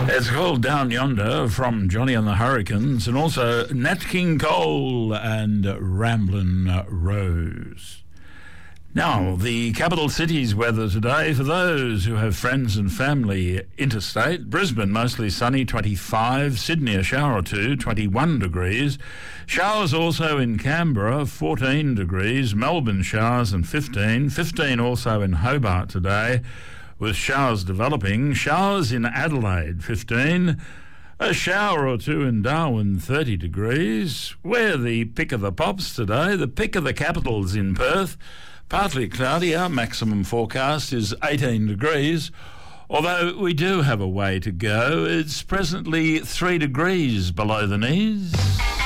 It's called Down Yonder from Johnny and the Hurricanes, and also Nat King Cole and Ramblin' Rose. Now, the capital city's weather today, for those who have friends and family interstate: Brisbane, mostly sunny, 25. Sydney, a shower or two, 21 degrees. Showers also in Canberra, 14 degrees. Melbourne, showers and 15. 15 also in Hobart today, with showers developing. Showers in Adelaide, 15. A shower or two in Darwin, 30 degrees. We're the pick of the pops today. The pick of the capitals in Perth. Partly cloudy. Our maximum forecast is 18 degrees. Although we do have a way to go. It's presently 3 degrees below the knees.